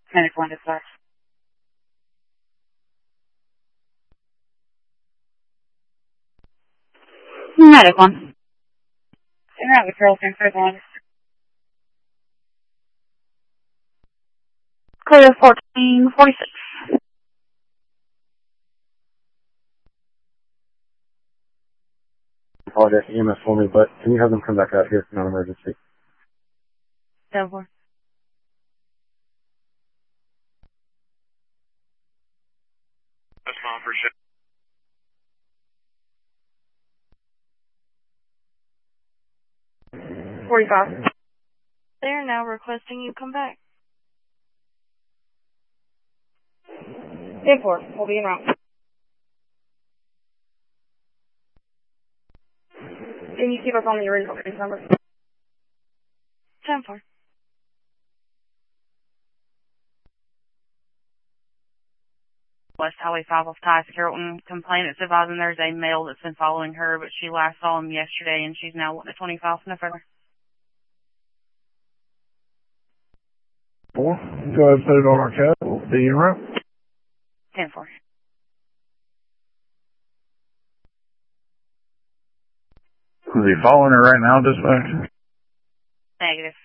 Medical and dispatch. Medical. You're out with Carroll Transfer Line. Clear 1446. I apologize to EMS for me, but can you have them come back out here for non-emergency? 7-4. That's fine for sure. 45. They are now requesting you come back. 10-4. We'll be en route. Can you keep us on the original case number? 10-4. West Highway 5 off Tyus Carrollton. Complainant advising there's a male that's been following her, but she last saw him yesterday, and she's now wanting a 25 no further. 4. Go ahead and put it on our code. We'll be en route. 10-4. Is he following her right now, dispatch? Negative.